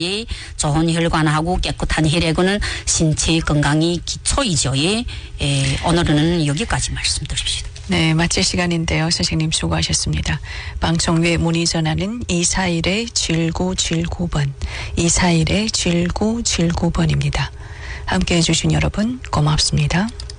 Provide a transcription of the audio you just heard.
예, 좋은 혈관하고 깨끗한 혈액은 신체 건강이 기초이죠. 예, 오늘은 여기까지 말씀드립시다. 네, 마칠 시간인데요. 선생님 수고하셨습니다. 방송 외 문의 전화는 241-7979번, 241-7979번입니다. 함께해 주신 여러분 고맙습니다.